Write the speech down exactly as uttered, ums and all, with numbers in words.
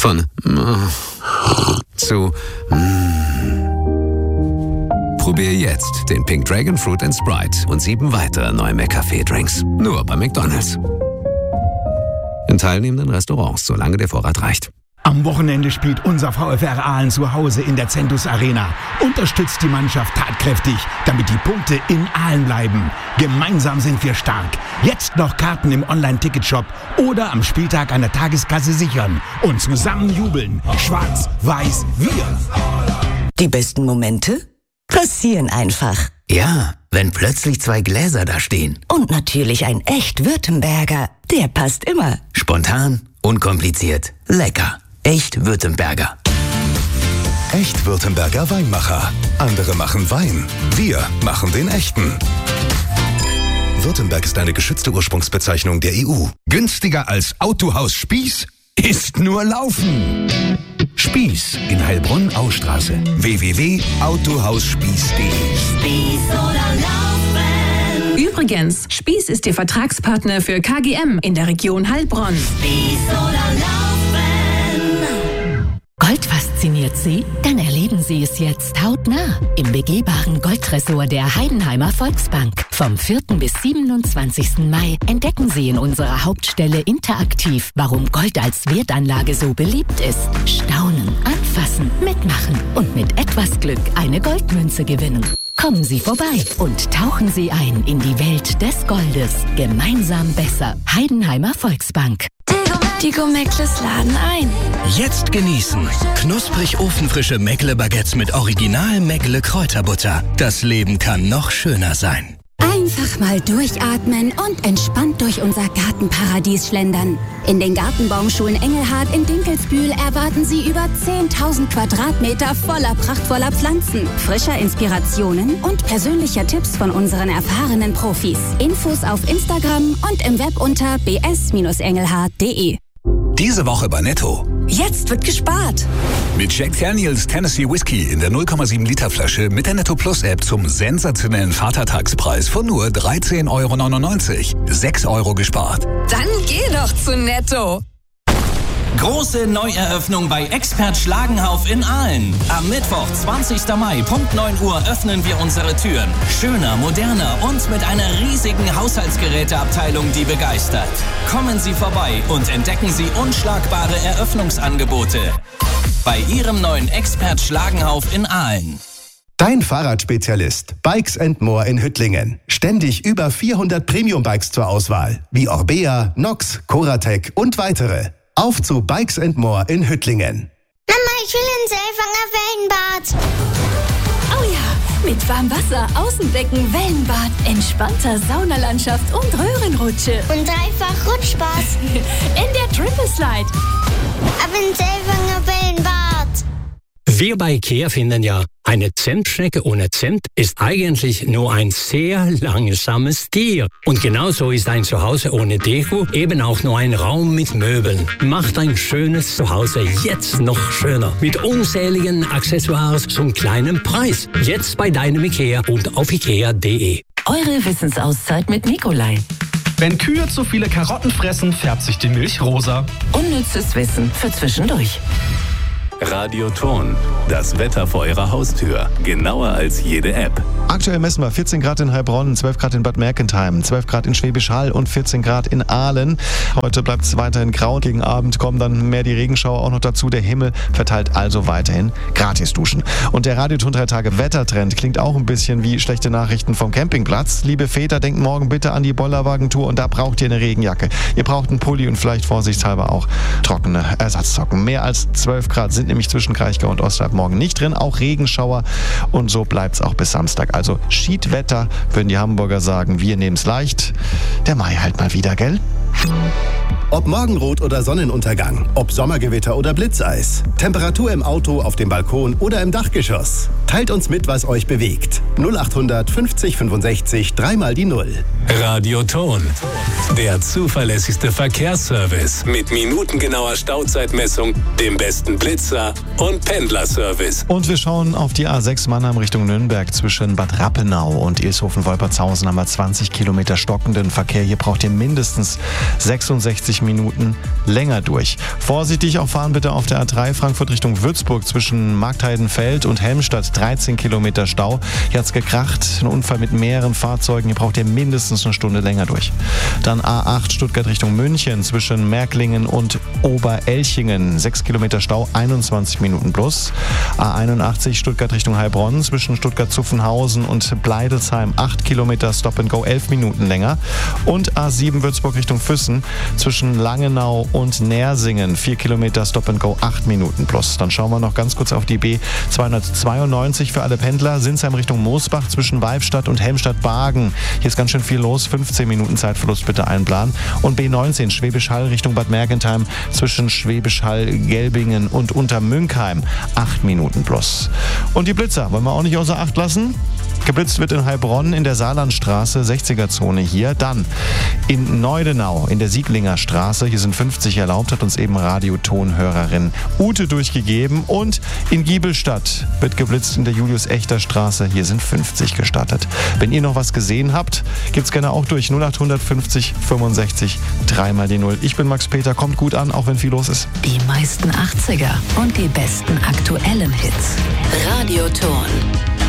Von äh, zu äh. Probier jetzt den Pink Dragon Fruit and Sprite und sieben weitere neue McCafé-Drinks. Nur bei McDonald's. In teilnehmenden Restaurants, solange der Vorrat reicht. Am Wochenende spielt unser VfR Aalen zu Hause in der Zentus Arena. Unterstützt die Mannschaft tatkräftig, damit die Punkte in Aalen bleiben. Gemeinsam sind wir stark. Jetzt noch Karten im Online-Ticketshop oder am Spieltag an der Tageskasse sichern. Und zusammen jubeln. Schwarz, weiß, wir. Die besten Momente passieren einfach. Ja, wenn plötzlich zwei Gläser da stehen. Und natürlich ein echt Württemberger. Der passt immer. Spontan, unkompliziert, lecker. Echt Württemberger. Echt Württemberger Weinmacher. Andere machen Wein. Wir machen den echten. Württemberg ist eine geschützte Ursprungsbezeichnung der E U. Günstiger als Autohaus Spieß ist nur Laufen. Spieß in Heilbronn-Austraße. w w w punkt autohausspieß punkt de. Spieß oder Laufen. Übrigens, Spieß ist Ihr Vertragspartner für K G M in der Region Heilbronn. Spieß oder Laufen. Gold fasziniert Sie? Dann erleben Sie es jetzt hautnah im begehbaren Goldtresor der Heidenheimer Volksbank. Vom vierten bis siebenundzwanzigsten Mai entdecken Sie in unserer Hauptstelle interaktiv, warum Gold als Wertanlage so beliebt ist. Staunen, anfassen, mitmachen und mit etwas Glück eine Goldmünze gewinnen. Kommen Sie vorbei und tauchen Sie ein in die Welt des Goldes. Gemeinsam besser. Heidenheimer Volksbank. Die Gomeckles laden ein. Jetzt genießen. Knusprig ofenfrische Meckle-Baguettes mit original Meckle-Kräuterbutter. Das Leben kann noch schöner sein. Einfach mal durchatmen und entspannt durch unser Gartenparadies schlendern. In den Gartenbaumschulen Engelhard in Dinkelsbühl erwarten Sie über zehntausend Quadratmeter voller prachtvoller Pflanzen, frischer Inspirationen und persönlicher Tipps von unseren erfahrenen Profis. Infos auf Instagram und im Web unter b s engelhard punkt de. Diese Woche bei Netto. Jetzt wird gespart. Mit Jack Daniels Tennessee Whiskey in der null Komma sieben Liter Flasche mit der Netto Plus App zum sensationellen Vatertagspreis von nur dreizehn Euro neunundneunzig. sechs Euro gespart. Dann geh doch zu Netto. Große Neueröffnung bei Expert Schlagenhauf in Aalen. Am Mittwoch, zwanzigsten Mai, Punkt neun Uhr öffnen wir unsere Türen. Schöner, moderner und mit einer riesigen Haushaltsgeräteabteilung, die begeistert. Kommen Sie vorbei und entdecken Sie unschlagbare Eröffnungsangebote bei Ihrem neuen Expert Schlagenhauf in Aalen. Dein Fahrradspezialist Bikes and More in Hüttlingen. Ständig über vierhundert Premium-Bikes zur Auswahl, wie Orbea, Nox, Coratec und weitere. Auf zu Bikes and More in Hüttlingen. Mama, ich will ins Elfanger Wellenbad. Oh ja, mit Warmwasser, Außenbecken, Wellenbad, entspannter Saunalandschaft und Röhrenrutsche. Und dreifach Rutschspaß. In der Triple Slide. Ab ins Elfanger Wellenbad. Wir bei IKEA finden ja, eine Zentschnecke ohne Zent ist eigentlich nur ein sehr langsames Tier. Und genauso ist ein Zuhause ohne Deko eben auch nur ein Raum mit Möbeln. Macht ein schönes Zuhause jetzt noch schöner. Mit unzähligen Accessoires zum kleinen Preis. Jetzt bei deinem IKEA und auf ikea punkt de. Eure Wissensauszeit mit Nikolai. Wenn Kühe zu viele Karotten fressen, färbt sich die Milch rosa. Unnützes Wissen für zwischendurch. Radioton, das Wetter vor Ihrer Haustür. Genauer als jede App. Aktuell messen wir vierzehn Grad in Heilbronn, zwölf Grad in Bad Mergentheim, zwölf Grad in Schwäbisch Hall und vierzehn Grad in Aalen. Heute bleibt es weiterhin grau. Gegen Abend kommen dann mehr die Regenschauer auch noch dazu. Der Himmel verteilt also weiterhin Gratis-Duschen. Und der Radioton drei Tage Wettertrend klingt auch ein bisschen wie schlechte Nachrichten vom Campingplatz. Liebe Väter, denkt morgen bitte an die Bollerwagentour und da braucht ihr eine Regenjacke. Ihr braucht einen Pulli und vielleicht vorsichtshalber auch trockene Ersatzsocken. Mehr als zwölf Grad sind nämlich zwischen Kraichgau und Osterhalb morgen nicht drin. Auch Regenschauer und so bleibt es auch bis Samstag. Also Schiedwetter, würden die Hamburger sagen. Wir nehmen es leicht. Der Mai halt mal wieder, gell? Ob Morgenrot oder Sonnenuntergang, ob Sommergewitter oder Blitzeis, Temperatur im Auto, auf dem Balkon oder im Dachgeschoss. Teilt uns mit, was euch bewegt. null achthundert fünfzig fünfundsechzig, dreimal die Null. Radioton, der zuverlässigste Verkehrsservice mit minutengenauer Stauzeitmessung, dem besten Blitzer und Pendlerservice. Und wir schauen auf die A sechs Mannheim Richtung Nürnberg. Zwischen Bad Rappenau und Ilshofen-Wolpertshausen haben wir zwanzig Kilometer stockenden Verkehr. Hier braucht ihr mindestens sechsundsechzig Minuten länger durch. Vorsichtig auch fahren bitte auf der A drei Frankfurt Richtung Würzburg zwischen Marktheidenfeld und Helmstadt, dreizehn Kilometer Stau. Hier hat's gekracht, ein Unfall mit mehreren Fahrzeugen, hier braucht ihr mindestens eine Stunde länger durch. Dann A acht Stuttgart Richtung München zwischen Märklingen und Oberelchingen, sechs Kilometer Stau, einundzwanzig Minuten plus. A einundachtzig Stuttgart Richtung Heilbronn zwischen Stuttgart-Zuffenhausen und Bleidelsheim, acht Kilometer Stop and Go, elf Minuten länger. Und A sieben Würzburg Richtung Füssen zwischen Langenau und Nersingen, vier Kilometer Stop and Go, acht Minuten plus. Dann schauen wir noch ganz kurz auf die B zweihundertzweiundneunzig für alle Pendler, Sinsheim Richtung Moosbach zwischen Weibstadt und Helmstadt-Bargen. Hier ist ganz schön viel los, fünfzehn Minuten Zeitverlust bitte einplanen. Und B neunzehn Schwäbisch Hall Richtung Bad Mergentheim zwischen Schwäbisch Hall, Gelbingen und Untermünkheim, acht Minuten plus. Und die Blitzer wollen wir auch nicht außer Acht lassen. Geblitzt wird in Heilbronn in der Saarlandstraße, sechziger Zone hier. Dann in Neudenau in der Sieglinger Straße, hier sind fünfzig erlaubt, hat uns eben Radiotonhörerin Ute durchgegeben. Und in Giebelstadt wird geblitzt in der Julius-Echter-Straße, hier sind fünfzig gestattet. Wenn ihr noch was gesehen habt, gibt's gerne auch durch null acht fünfzig fünfundsechzig dreimal die Null. Ich bin Max Peter, kommt gut an, auch wenn viel los ist. Die meisten achtziger und die besten aktuellen Hits. Radioton.